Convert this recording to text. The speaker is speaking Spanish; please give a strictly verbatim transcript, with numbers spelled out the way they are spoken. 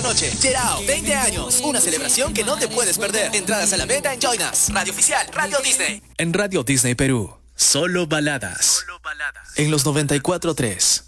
noche. Gerao, veinte años. Una celebración que no te puedes perder. Entradas a la venta en Join Us. Radio oficial, Radio Disney. En Radio Disney Perú, solo baladas. Solo baladas. En los noventa y cuatro punto tres.